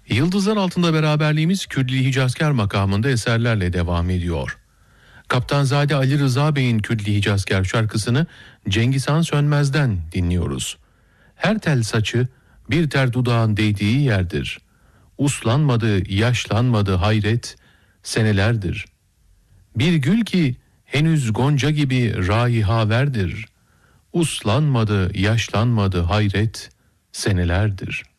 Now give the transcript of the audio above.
Yıldızlar altında beraberliğimiz Kürdili Hicazkar makamında eserlerle devam ediyor. Kaptanzade Ali Rıza Bey'in Kürdili Hicazkar şarkısını Cengiz Han Sönmez'den dinliyoruz. Her tel saçı bir ter dudağın değdiği yerdir. Uslanmadı, yaşlanmadı hayret senelerdir. Bir gül ki henüz gonca gibi raihaverdir. Uslanmadı, yaşlanmadı hayret senelerdir.